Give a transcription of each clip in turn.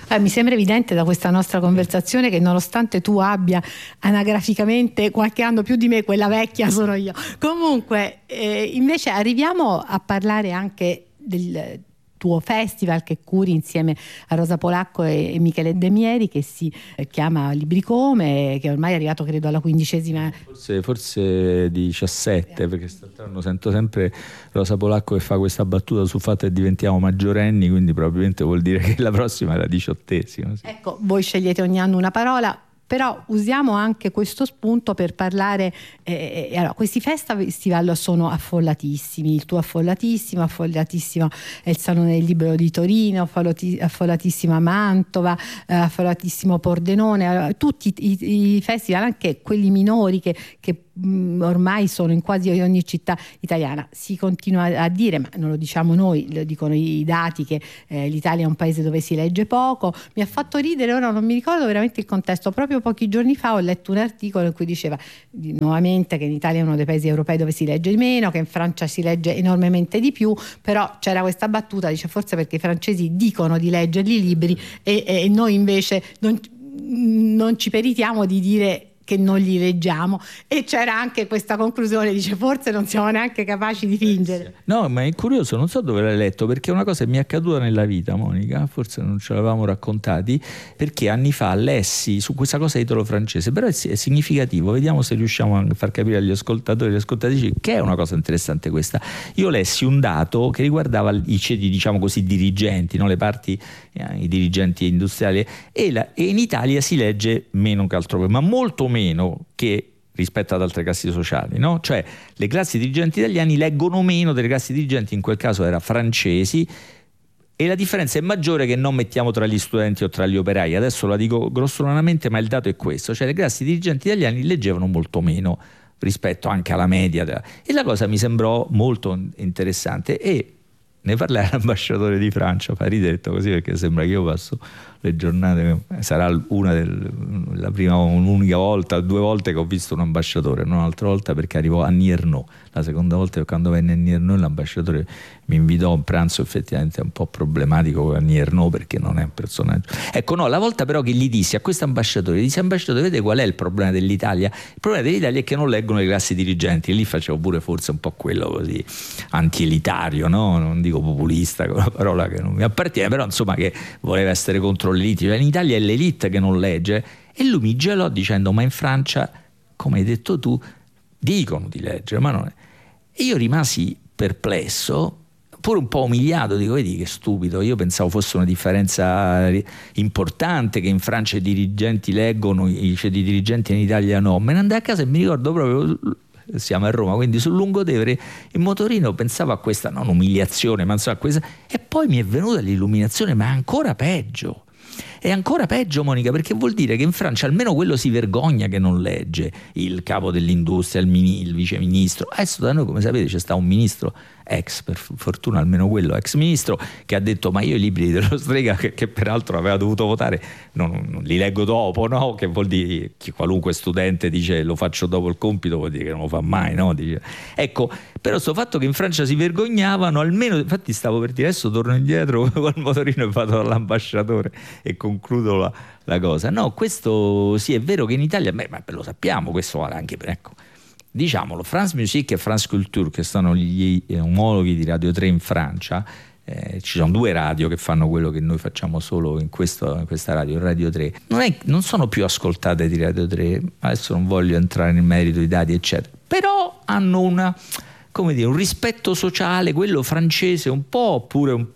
Mi sembra evidente da questa nostra conversazione che nonostante tu abbia anagraficamente qualche anno più di me, quella vecchia sono io. Comunque, invece arriviamo a parlare anche del tuo festival che curi insieme a Rosa Polacco e Michele De Mieri, che si chiama Libricome, che ormai è arrivato credo alla 15ª. Forse 17, perché quest'anno sento sempre Rosa Polacco che fa questa battuta sul fatto che diventiamo maggiorenni, quindi probabilmente vuol dire che la prossima è la 18ª. Sì. Ecco, voi scegliete ogni anno una parola. Però usiamo anche questo spunto per parlare. Allora, questi festival sono affollatissimi, il tuo affollatissimo è il Salone del Libro di Torino, affollatissima Mantova, affollatissimo Pordenone, tutti i festival, anche quelli minori che ormai sono in quasi ogni città italiana. Si continua a dire, ma non lo diciamo noi, lo dicono i dati, che l'Italia è un paese dove si legge poco. Mi ha fatto ridere, ora non mi ricordo veramente il contesto, proprio pochi giorni fa ho letto un articolo in cui diceva nuovamente che in Italia è uno dei paesi europei dove si legge meno, che in Francia si legge enormemente di più, però c'era questa battuta, dice forse perché i francesi dicono di leggerli i libri e noi invece non ci peritiamo di dire che non li leggiamo, e c'era anche questa conclusione, dice forse non siamo neanche capaci di fingere. No, ma è curioso, non so dove l'hai letto, perché è una cosa che mi è accaduta nella vita, Monica, forse non ce l'avevamo raccontati, perché anni fa lessi su questa cosa italo-francese, però è significativo, vediamo se riusciamo a far capire agli ascoltatori e alle ascoltatrici che è una cosa interessante questa. Io lessi un dato che riguardava i ceti, diciamo così, dirigenti, no? Le parti, i dirigenti industriali, e in Italia si legge meno che altrove, ma molto meno che rispetto ad altre classi sociali, no? Cioè le classi dirigenti italiani leggono meno delle classi dirigenti, in quel caso era francesi, e la differenza è maggiore che non mettiamo tra gli studenti o tra gli operai. Adesso la dico grossolanamente, ma il dato è questo, cioè le classi dirigenti italiani leggevano molto meno rispetto anche alla media, e la cosa mi sembrò molto interessante, e ne parlai all'ambasciatore di Francia. Fa ridere così, perché sembra che io passo le giornate, sarà la prima, un'unica volta, 2 volte che ho visto un ambasciatore, non un'altra volta perché arrivò a Nierno, la seconda volta quando venne a Nierno l'ambasciatore mi invitò a un pranzo effettivamente un po' problematico a Nierno, perché non è un personaggio. Ecco, no, la volta però che gli dissi a questo ambasciatore, ambasciatore, vede qual è il problema dell'Italia? Il problema dell'Italia è che non leggono le classi dirigenti, e lì facevo pure forse un po' quello così anti-elitario, no? Non dico populista, con una parola che non mi appartiene, però insomma che voleva essere contro l'elite, cioè in Italia è l'elite che non legge, e lui mi gelò dicendo ma in Francia, come hai detto tu, dicono di leggere, ma non è. E io rimasi perplesso, pure un po' umiliato, dico vedi che stupido, io pensavo fosse una differenza importante, che in Francia i dirigenti leggono, i dirigenti in Italia no. Me ne andai a casa e mi ricordo proprio, siamo a Roma, quindi sul Lungotevere, in motorino pensavo a questa, non umiliazione, ma insomma a questa, e poi mi è venuta l'illuminazione, ma è ancora peggio. È ancora peggio, Monica, perché vuol dire che in Francia almeno quello si vergogna che non legge, il capo dell'industria, il viceministro. Adesso da noi, come sapete, c'è sta un ministro per fortuna almeno quello, ex ministro, che ha detto ma io i libri dello Strega, che peraltro aveva dovuto votare, non li leggo dopo, no? Che vuol dire che qualunque studente dice lo faccio dopo il compito, vuol dire che non lo fa mai, no? Dice. Ecco, però sto fatto che in Francia si vergognavano, almeno, infatti stavo per dire adesso torno indietro col motorino e vado all'ambasciatore e concludo la cosa. No, questo sì, è vero che in Italia, ma lo sappiamo, questo vale anche per, ecco, diciamolo, France Musique e France Culture, che sono gli omologhi di Radio 3 in Francia, ci sono 2 radio che fanno quello che noi facciamo solo in questa radio, Radio 3, non sono più ascoltate di Radio 3, adesso non voglio entrare nel merito dei dati eccetera, però hanno un rispetto sociale, quello francese, un po'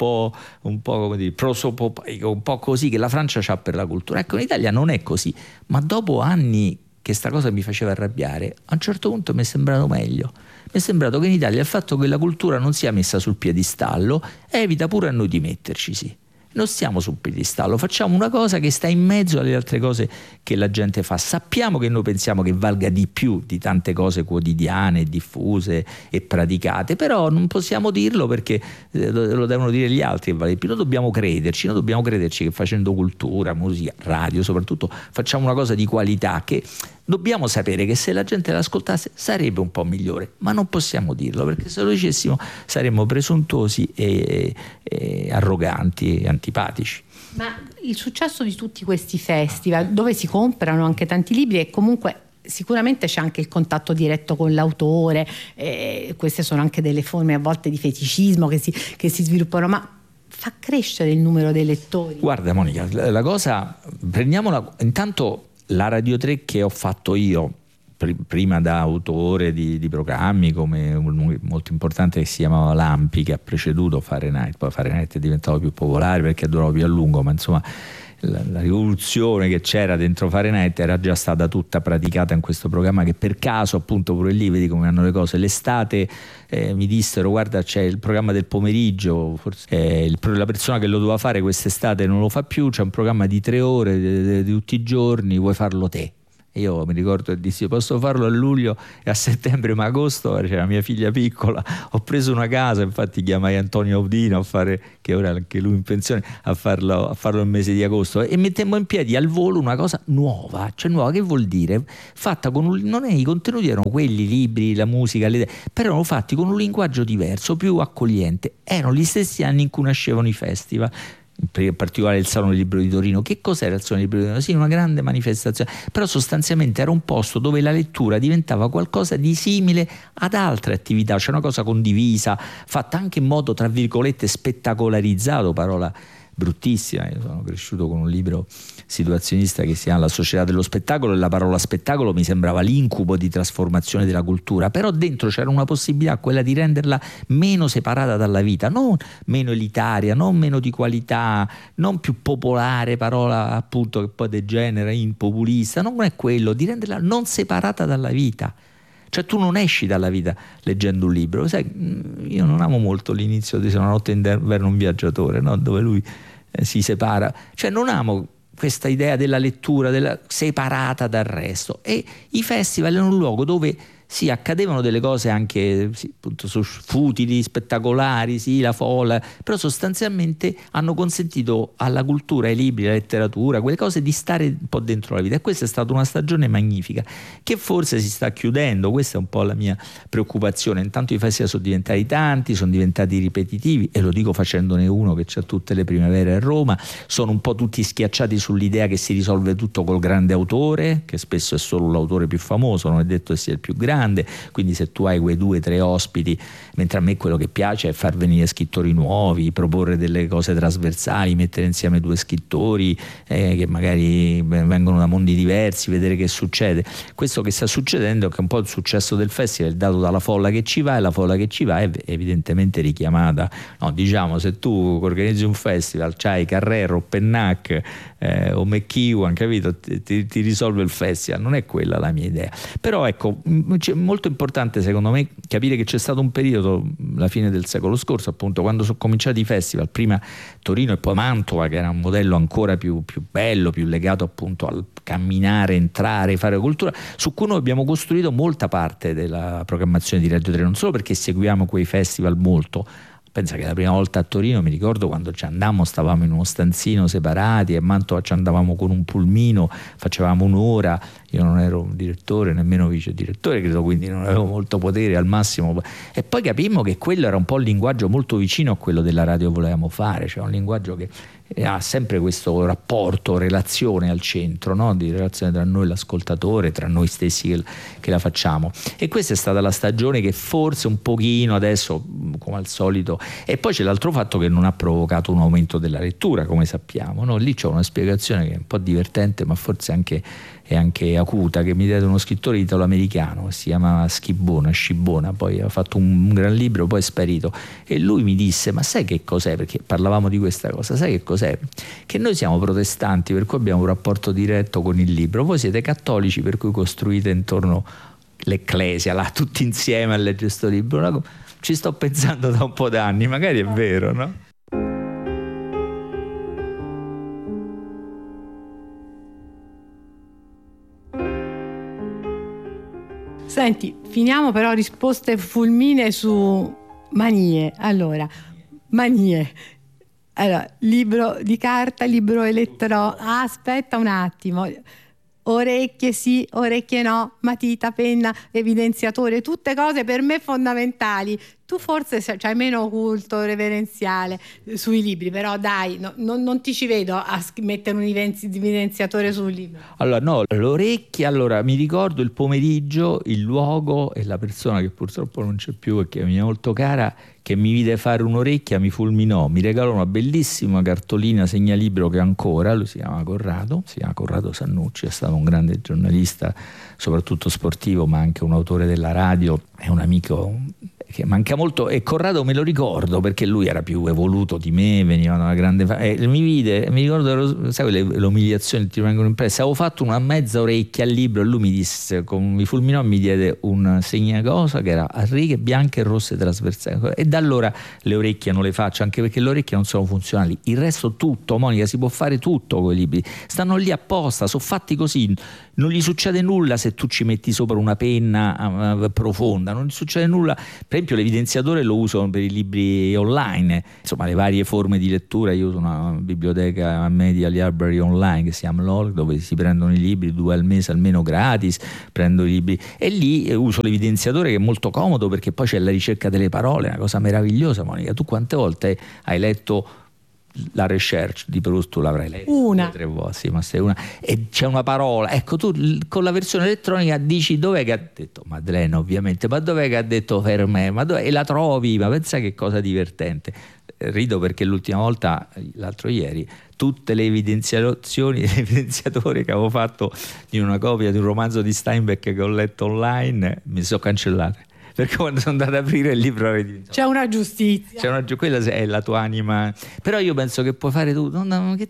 come dire, prosopopaico, un po' così, che la Francia c'ha per la cultura. Ecco, in Italia non è così, ma dopo anni che sta cosa mi faceva arrabbiare, a un certo punto mi è sembrato meglio. Mi è sembrato che in Italia il fatto che la cultura non sia messa sul piedistallo evita pure a noi di metterci, sì. Non stiamo sul piedistallo, facciamo una cosa che sta in mezzo alle altre cose che la gente fa. Sappiamo che noi pensiamo che valga di più di tante cose quotidiane, diffuse e praticate, però non possiamo dirlo perché lo devono dire gli altri che vale di più. Noi dobbiamo crederci che facendo cultura, musica, radio soprattutto, facciamo una cosa di qualità che Dobbiamo sapere che se la gente l'ascoltasse sarebbe un po' migliore, ma non possiamo dirlo, perché se lo dicessimo saremmo presuntuosi e arroganti e antipatici. Ma il successo di tutti questi festival, dove si comprano anche tanti libri e comunque sicuramente c'è anche il contatto diretto con l'autore, queste sono anche delle forme a volte di feticismo che si sviluppano, ma fa crescere il numero dei lettori? Guarda Monica, la cosa, prendiamola, intanto la Radio 3 che ho fatto io, prima da autore di programmi come uno molto importante che si chiamava Lampi, che ha preceduto Fahrenheit, poi Fahrenheit è diventato più popolare perché durava più a lungo, ma insomma la rivoluzione che c'era dentro Fahrenheit era già stata tutta praticata in questo programma, che per caso appunto pure lì vedi come hanno le cose. L'estate mi dissero guarda c'è il programma del pomeriggio, forse, la persona che lo doveva fare quest'estate non lo fa più, c'è un programma di 3 ore di tutti i giorni, vuoi farlo te? Io mi ricordo e dissi posso farlo a luglio e a settembre, ma agosto c'era mia figlia piccola, ho preso una casa, infatti chiamai Antonio Audino a fare, che ora anche lui in pensione, a farlo il mese di agosto, e mettemmo in piedi al volo una cosa nuova. Cioè nuova che vuol dire? Fatta con non è, i contenuti erano quelli, libri, la musica, le idee, però erano fatti con un linguaggio diverso, più accogliente. Erano gli stessi anni in cui nascevano i festival, in particolare il Salone del Libro di Torino. Che cos'era il Salone del Libro di Torino? Sì, una grande manifestazione, però sostanzialmente era un posto dove la lettura diventava qualcosa di simile ad altre attività, cioè una cosa condivisa, fatta anche in modo tra virgolette spettacolarizzato, parola bruttissima. Io sono cresciuto con un libro situazionista che si chiama La società dello spettacolo, e la parola spettacolo mi sembrava l'incubo di trasformazione della cultura, però dentro c'era una possibilità, quella di renderla meno separata dalla vita, non meno elitaria, non meno di qualità, non più popolare, parola appunto che poi degenera in populista, non è quello, di renderla non separata dalla vita. Cioè tu non esci dalla vita leggendo un libro. Sai, io non amo molto l'inizio di Una notte d'inverno un viaggiatore, no? Dove lui si separa, cioè non amo questa idea della lettura separata dal resto, e i festival erano un luogo dove sì, accadevano delle cose anche sì, appunto, futili, spettacolari, sì, la folla, però sostanzialmente hanno consentito alla cultura, ai libri, alla letteratura, quelle cose di stare un po' dentro la vita, e questa è stata una stagione magnifica che forse si sta chiudendo. Questa è un po' la mia preoccupazione. Intanto i festival sono diventati tanti, sono diventati ripetitivi, e lo dico facendone uno che c'ha tutte le primavere a Roma, sono un po' tutti schiacciati sull'idea che si risolve tutto col grande autore, che spesso è solo l'autore più famoso, non è detto che sia il più grande. Quindi se tu hai quei 2 o 3 ospiti, mentre a me quello che piace è far venire scrittori nuovi, proporre delle cose trasversali, mettere insieme 2 scrittori che magari vengono da mondi diversi, vedere che succede. Questo che sta succedendo è che un po' il successo del festival è dato dalla folla che ci va, e la folla che ci va è evidentemente richiamata, no, diciamo, se tu organizzi un festival, c'hai Carrero, Pennac o McEwan, capito, ti risolve il festival. Non è quella la mia idea, però ecco, c'è molto importante secondo me capire che c'è stato un periodo, la fine del secolo scorso appunto, quando sono cominciati i festival, prima Torino e poi Mantova, che era un modello ancora più bello, più legato appunto al camminare, entrare, fare cultura, su cui noi abbiamo costruito molta parte della programmazione di Radio 3, non solo perché seguiamo quei festival molto. Pensa che la prima volta a Torino, mi ricordo quando ci andammo, stavamo in uno stanzino separati, e a Mantova ci andavamo con un pulmino, facevamo un'ora. Io non ero un direttore, nemmeno vice direttore, credo, quindi non avevo molto potere, al massimo. E poi capimmo che quello era un po' il linguaggio molto vicino a quello della radio che volevamo fare, cioè un linguaggio che ha sempre questo rapporto, relazione al centro, no? Di relazione tra noi e l'ascoltatore, tra noi stessi che la facciamo. E questa è stata la stagione che forse un pochino adesso, come al solito, e poi c'è l'altro fatto che non ha provocato un aumento della lettura, come sappiamo, no? Lì c'è una spiegazione che è un po' divertente, ma forse è anche acuta, che mi diede uno scrittore italo-americano che si chiama Scibona, poi ha fatto un gran libro, poi è sparito, e lui mi disse: ma sai che cos'è? Perché parlavamo di questa cosa, sai che cos'è? Che noi siamo protestanti, per cui abbiamo un rapporto diretto con il libro, voi siete cattolici, per cui costruite intorno l'ecclesia, là tutti insieme a leggere questo libro. Ci sto pensando da un po' d'anni, magari è vero, no? Senti, finiamo però risposte fulminee su Manie. Allora, libro di carta, libro elettronico. Aspetta un attimo. orecchie sì, orecchie no, matita, penna, evidenziatore, tutte cose per me fondamentali. Tu forse c'hai meno culto reverenziale sui libri, però dai, non ti ci vedo a mettere un evidenziatore sul libro. Allora no, l'orecchia, allora mi ricordo il pomeriggio, il luogo e la persona che purtroppo non c'è più e che mi è molto cara, che mi vide fare un'orecchia, mi fulminò, mi regalò una bellissima cartolina segnalibro che ancora, lui si chiama Corrado Sannucci, è stato un grande giornalista, soprattutto sportivo, ma anche un autore della radio, è un amico che manca molto, e Corrado me lo ricordo perché lui era più evoluto di me, veniva da una grande mi vide, mi ricordo, sai, l'umiliazione ti rimangono impresse. Avevo fatto una mezza orecchia al libro e lui mi disse, mi fulminò e mi diede un segnacosa che era a righe bianche e rosse trasversali, e da allora le orecchie non le faccio, anche perché le orecchie non sono funzionali. Il resto tutto, Monica, si può fare tutto con i libri, stanno lì apposta, sono fatti così, non gli succede nulla se tu ci metti sopra una penna profonda, non gli succede nulla. Per esempio l'evidenziatore lo uso per i libri online, insomma le varie forme di lettura. Io uso una biblioteca Media Library online che si chiama LOL, dove si prendono i libri 2 al mese almeno gratis, prendo i libri e lì uso l'evidenziatore, che è molto comodo perché poi c'è la ricerca delle parole, è una cosa meravigliosa. Monica, tu quante volte hai letto la recherche di Proust? Tu l'avrai letta una 3 volte, sì, ma sei una, e c'è una parola, ecco, tu con la versione elettronica dici dov'è che ha detto Madeleine, ovviamente, ma dov'è che ha detto Fermé, ma dov'è, e la trovi, ma pensa che cosa divertente. Rido perché l'ultima volta, l'altro ieri, tutte le evidenziazioni l'evidenziatore che avevo fatto di una copia di un romanzo di Steinbeck che ho letto online mi sono cancellate, perché quando sono andato ad aprire il libro c'è una giustizia, quella è la tua anima. Però io penso che puoi fare tu,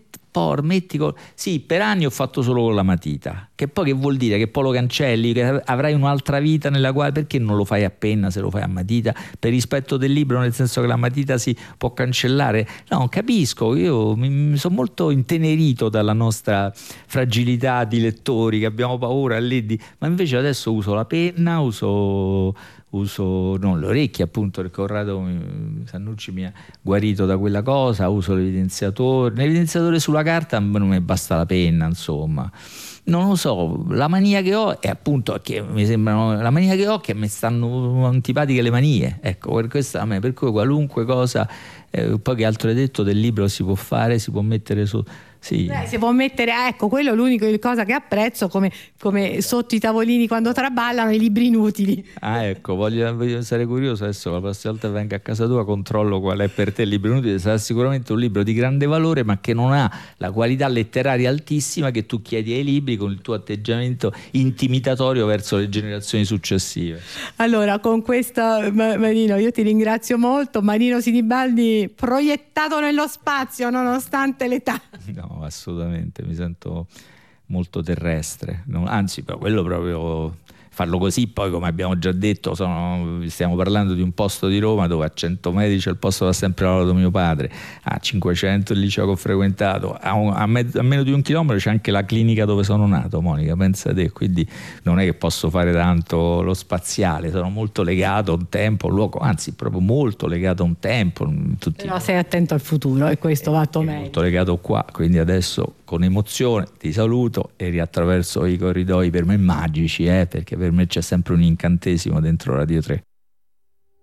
sì, per anni ho fatto solo con la matita, che poi che vuol dire? Che poi lo cancelli, che avrai un'altra vita nella quale, perché non lo fai a penna se lo fai a matita? Per rispetto del libro, nel senso che la matita si può cancellare? No, capisco, io mi sono molto intenerito dalla nostra fragilità di lettori, che abbiamo paura lì, ma invece adesso uso la penna, uso le orecchie, appunto, perché Corrado Sannucci mi ha guarito da quella cosa. Uso l'evidenziatore sulla carta, non mi basta la penna, insomma. Non lo so, la mania che ho è appunto che mi sembrano, la mania che ho che mi stanno antipatiche le manie, ecco, per questo a me, per cui qualunque cosa, poi che altro hai detto del libro si può fare, si può mettere su. Sì. Si può mettere, ecco, quello è l'unica cosa che apprezzo, come sotto i tavolini quando traballano i libri inutili. Ah, ecco, voglio essere curioso adesso, la prossima volta venga a casa tua, controllo qual è per te il libro inutile. Sarà sicuramente un libro di grande valore, ma che non ha la qualità letteraria altissima che tu chiedi ai libri con il tuo atteggiamento intimidatorio verso le generazioni successive. Allora, con questo, Marino, io ti ringrazio molto. Marino Sinibaldi, proiettato nello spazio nonostante l'età. No, assolutamente, mi sento molto terrestre, anzi, quello proprio, farlo così. Poi, come abbiamo già detto, stiamo parlando di un posto di Roma dove a 100 metri c'è il posto dove ha sempre lavorato mio padre, a 500 il liceo che ho frequentato, a meno di 1 chilometro c'è anche la clinica dove sono nato, Monica, pensa te, quindi non è che posso fare tanto lo spaziale, sono molto legato a un tempo, un luogo, anzi proprio molto legato a un tempo. Però sei attento al futuro e questo va meglio. Molto legato qua, quindi adesso con emozione ti saluto e riattraverso i corridoi per me magici, perché per me c'è sempre un incantesimo dentro Radio 3.